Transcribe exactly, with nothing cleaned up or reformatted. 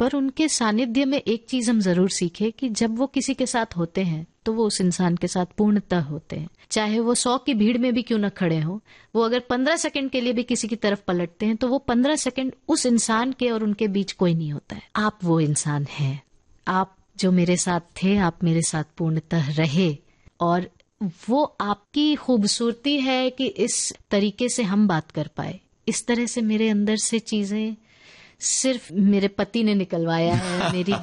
पर उनके सानिध्य में एक चीज हम जरूर सीखे कि जब वो किसी के साथ होते हैं तो वो उस इंसान के साथ पूर्णतः होते हैं। चाहे वो सौ की भीड़ में भी क्यों न खड़े हो, वो अगर पंद्रह सेकंड के लिए भी किसी की तरफ पलटते हैं तो वो पंद्रह सेकंड उस इंसान के और उनके बीच कोई नहीं होता है। आप वो इंसान हैं। आप जो मेरे साथ थे, आप मेरे साथ पूर्णतः रहे, और वो आपकी खूबसूरती है कि इस तरीके से हम बात कर पाए। इस तरह से मेरे अंदर से चीजें सिर्फ मेरे पति ने निकलवाया है, मेरी